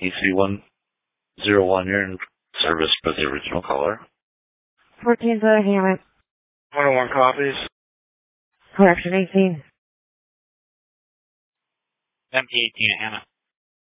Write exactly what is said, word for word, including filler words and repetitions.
E C one zero one, you're in service for the original caller. fourteen to Hammett. one oh one copies. Correction eighteen. Empty eighteen at Hammett.